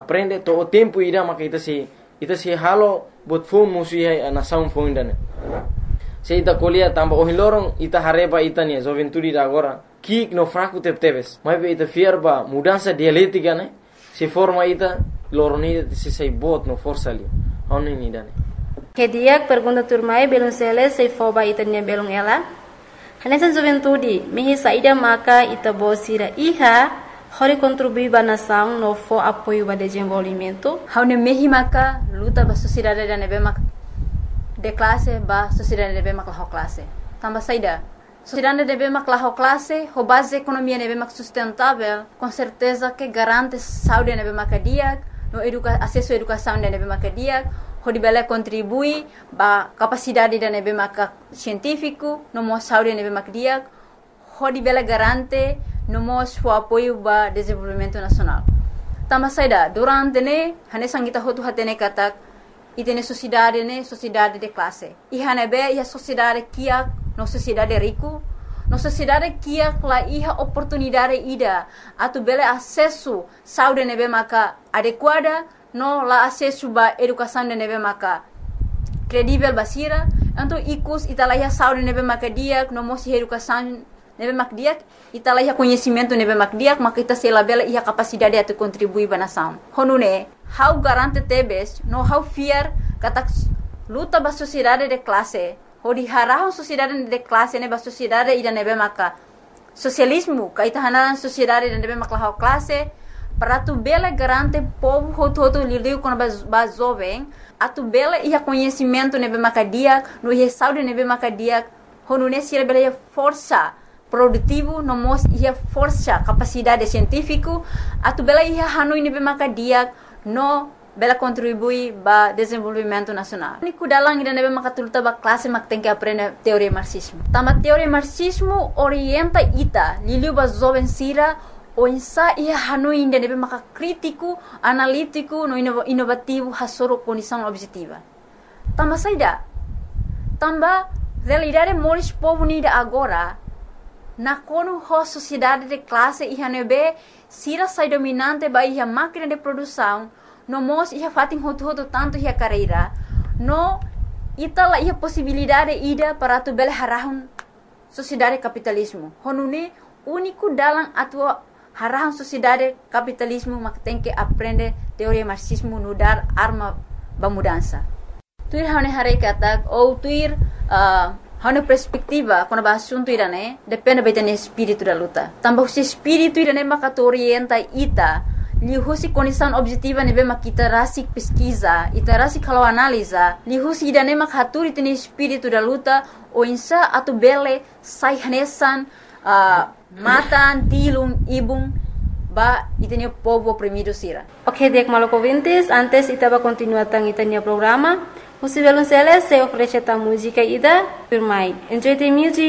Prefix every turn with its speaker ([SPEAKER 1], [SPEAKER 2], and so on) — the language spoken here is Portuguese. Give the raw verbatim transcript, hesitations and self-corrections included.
[SPEAKER 1] aprende to o tempo ida maka ita se ita se halo bot phone musu ya na sound phone dane se ita kolia tamba o hilorong ita hareba ita ni juventude agora kik no fraco tepteves mai be ita fierba mudança dialética né se forma ita loroni se sei bot no força ali oni ni dane
[SPEAKER 2] que dia pergunta turmai belum sele sei foba ita nya belum ela hanesan juventude mihi saida maka ita bosira iha hori contribui ba nação no fo apoio ba desenvolvimento haune mehi maka luta ba sociedade da nebe mak de classe ba sociedade nebe mak la classe tamba saida sociedade nebe mak la classe ho base economia nebe mak sustentável com certeza que garante saúde nebe mak dia no educa acesso à educação nebe mak dia ho dibela contribui ba capacidade da nebe mak científico no mo saúde nebe mak dia ho dibela garante no mos fo apoio ba desenvolvimento nacional. Tama saida durante ne hane sangita hotu hatene katak itene sociedade ne sociedade de classe. I hane be ia sociedade kia no sociedade rico, no sociedade kia la iha oportunidade ida atu bele acesso saúde nebe maka adequada no la acesso ba educação de nebe maka credível basira, então ikus italaya saúde nebe maka dia no mos educação nebe mak dia ita lah conhecimento nebe mak dia maka ita sela bela ia capacidade atu contribui ba nação honune how garante tebes no how fear kata luta ba sociedade de classe hodi harah sociedade de classe ne ba sociedade ida nebe maka socialismo ka ita hana sociedade de nebe mak la classe para tu bela garante povo hoto hoto lidiu com ba jovem atu bela ia conhecimento nebe mak dia no ia saúde nebe mak dia honune sira bela ia força produtivo no mos ia força capacidade científico atu bela ia hanui nebe maka dia no bela contribui ba desenvolvimento nacional ni kudalang ida nebe maka tuluta ba classe mak tem que aprender teoria marxismo tama teoria marxismo orienta ita liliu ba jovem sira o insa ia hanui ida nebe maka crítico analítico no inovativo hasoro condição objetiva tama saida tamba realidade moris povo nida agora na kono ho sociedade de classe iha nebe sira sai dominante ba iha máquina de produção no mos iha fatin hotu hotu tanto iha carreira no itala iha possibilidade ida para tu bele harahun sociedade capitalismo honune único dalam atua harahun sociedade capitalismo mak tem que aprender teoria marxismo no dar arma ba mudança tuir hane hare katak ou tuir uh, hana perspectiva quando ba assunto irane depende ba itane espírito da luta tambah si espírito irane maka tu orienta ita li husi condição objetiva nebe makita rasik pesquisa ita rasik kalau analisa li husi idane mak haturi itane espírito da luta o insa atu bele sai hanesan uh, matan tilung ibung ba itane povo oprimido sira. Ok, dek maloko vintes antes ita ba continuar tang itane programa. Você vai lançar essa oferece a música ida, por mais. Enjoy the music.